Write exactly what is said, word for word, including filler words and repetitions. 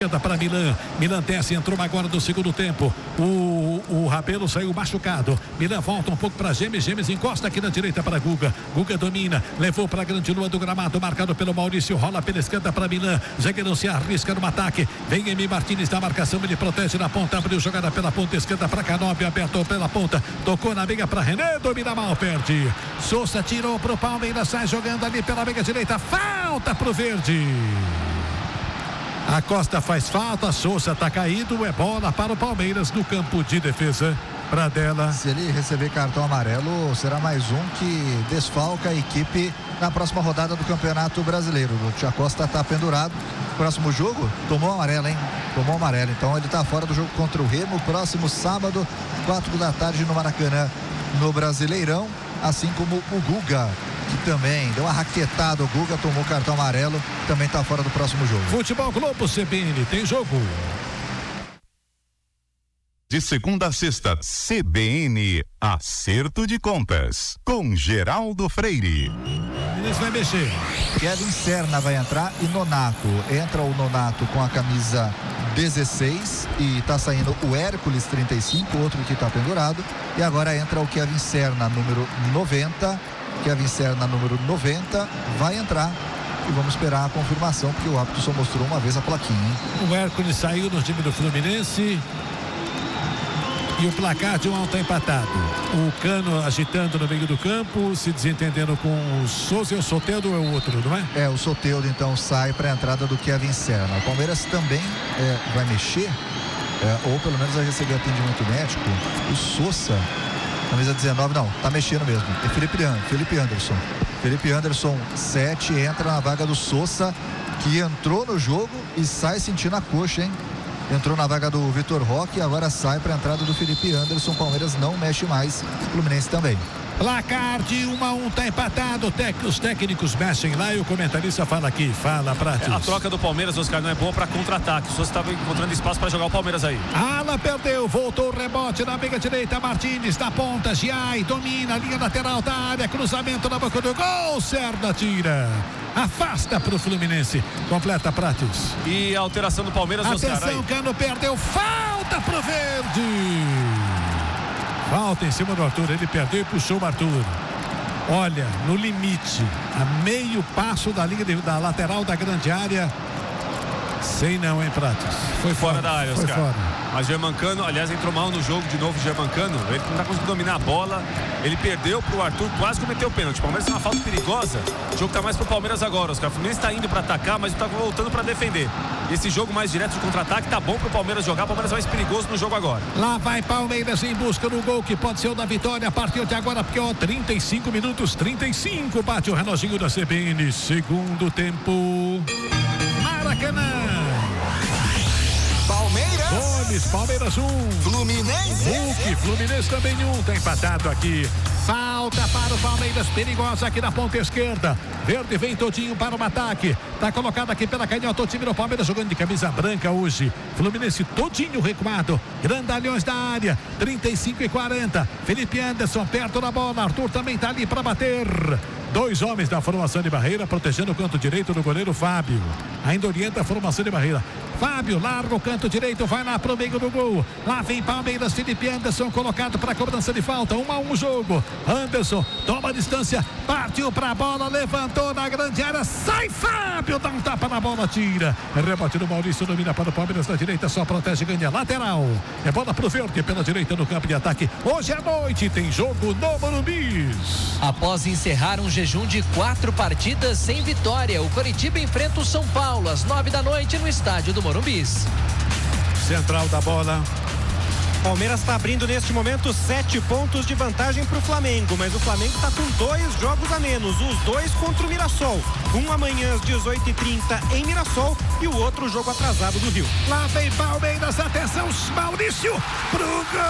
para Milan, Milan desce, entrou agora do segundo tempo, o, o Rabelo saiu machucado, Milan volta um pouco para Gêmeos, Gêmeos encosta aqui na direita para Guga, Guga domina, levou para a grande lua do gramado, marcado pelo Maurício, rola pela esquerda para Milan, Zagueirão se arrisca no ataque, vem Emi Martins da marcação, ele protege na ponta, abriu jogada pela ponta esquerda para Canóbio, aberto pela ponta, tocou na meia para René, domina mal, perde, Sousa tirou para o Palmeiras, sai jogando ali pela meia direita, falta pro Verde. A Costa faz falta, Sousa está caído, é bola para o Palmeiras no campo de defesa. Pradella. Se ele receber cartão amarelo, será mais um que desfalca a equipe na próxima rodada do Campeonato Brasileiro. O Tia Costa está pendurado. Próximo jogo, tomou amarelo, hein? Tomou amarelo. Então ele está fora do jogo contra o Remo. Próximo sábado, quatro da tarde no Maracanã, no Brasileirão. Assim como o Guga, que também deu uma raquetada. O Guga tomou cartão amarelo, também está fora do próximo jogo. Futebol Globo C B N, tem jogo. De segunda a sexta, C B N, Acerto de Contas, com Geraldo Freire. Eles vai mexer. Kevin Serna vai entrar e Nonato. Entra o Nonato com a camisa dezesseis e tá saindo o Hércules trinta e cinco, outro que tá pendurado. E agora entra o Kevin Serna, número noventa. Kevin Serna, número noventa, vai entrar. E vamos esperar a confirmação, porque o árbitro só mostrou uma vez a plaquinha, hein? O Hércules saiu no time do Fluminense. E o placar de um alto empatado. O Cano agitando no meio do campo, se desentendendo com o Souza. E o Soteldo é o outro, não é? É, o Soteldo então sai para a entrada do Kevin Serna. O Palmeiras também é, vai mexer, é, ou pelo menos vai receber atendimento médico. O Sousa, camisa dezenove, não, tá mexendo mesmo. É Felipe, Felipe Anderson. Felipe Anderson, sete, entra na vaga do Sousa, que entrou no jogo e sai sentindo a coxa, hein? Entrou na vaga do Vitor Roque e agora sai para a entrada do Felipe Anderson. Palmeiras não mexe mais, Fluminense também. Placar de um a um, tá empatado. Tec, os técnicos mexem lá e o comentarista fala aqui, fala Prates. É, a troca do Palmeiras, Oscar, não é boa para contra-ataque. O Sousa estava encontrando espaço para jogar o Palmeiras aí. Ala perdeu, voltou o rebote na meia direita. Martins na ponta, Giai domina a linha lateral da área, cruzamento na boca do gol. Serna tira. Afasta para o Fluminense. Completa Prates. E a alteração do Palmeiras, Atenção, Oscar. Atenção, Cano perdeu. Falta pro Verde. Falta em cima do Arthur. Ele perdeu e puxou o Arthur. Olha, no limite, a meio passo da linha de, da lateral da grande área. Sei não, hein, Prates? Foi fora, fora da área, Foi Oscar. Fora. Mas Germancano, aliás, entrou mal no jogo de novo. Germancano, ele não tá conseguindo dominar a bola. Ele perdeu pro Arthur, quase cometeu o pênalti. O Palmeiras tem uma falta perigosa. O jogo tá mais pro Palmeiras agora, Oscar. O Fluminense tá indo pra atacar, mas tá voltando pra defender. Esse jogo mais direto de contra-ataque tá bom pro Palmeiras jogar. O Palmeiras é mais perigoso no jogo agora. Lá vai Palmeiras em busca do gol que pode ser o da vitória a partir de agora, porque ó, trinta e cinco minutos, trinta e cinco, bate o reloginho da C B N. Segundo tempo, Maracanã. Palmeiras. Gomes, Palmeiras um. Fluminense. Hulk, Fluminense também um. Tá empatado aqui. Falta para o Palmeiras, perigosa aqui na ponta esquerda. Verde vem todinho para o ataque. Tá colocado aqui pela canhota o time do Palmeiras jogando de camisa branca hoje. Fluminense todinho recuado. Grandalhões da área. trinta e cinco e quarenta. Felipe Anderson perto da bola. Arthur também tá ali para bater. Dois homens da formação de barreira protegendo o canto direito do goleiro Fábio. Ainda orienta a formação de barreira. Fábio larga o canto direito, vai lá pro meio do gol. Lá vem Palmeiras, Felipe Anderson colocado para cobrança de falta. Um a um jogo. Anderson toma a distância, partiu pra bola, levantou na grande área, sai Fábio, dá um tapa na bola, tira. Rebote do Maurício, domina para o Palmeiras na direita, só protege, ganha lateral. É bola pro Verde pela direita no campo de ataque. Hoje à noite tem jogo no Morumbi. Após encerrar um jejum de quatro partidas sem vitória, o Coritiba enfrenta o São Paulo às nove da noite no estádio do Morumbi. Central da bola. Palmeiras está abrindo neste momento sete pontos de vantagem para o Flamengo, mas o Flamengo está com dois jogos a menos, os dois contra o Mirassol. Um amanhã às dezoito e trinta em Mirassol e o outro jogo atrasado do Rio. Lá vem Palmeiras, atenção, Maurício pro gol!